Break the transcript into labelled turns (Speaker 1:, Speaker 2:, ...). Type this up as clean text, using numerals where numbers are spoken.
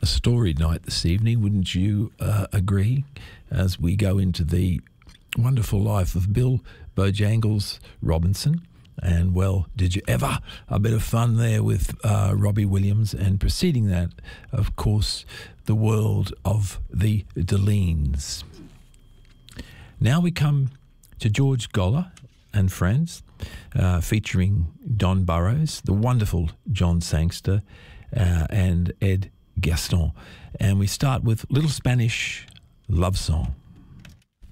Speaker 1: a storied night this evening, wouldn't you agree? As we go into the wonderful life of Bill Bojangles Robinson. And, well, did you ever? A bit of fun there with Robbie Williams. And preceding that, of course, the world of the Deleens. Now we come to George Goller and Friends, featuring Don Burrows, the wonderful John Sangster, and Ed Gaston. And we start with Little Spanish Love Song.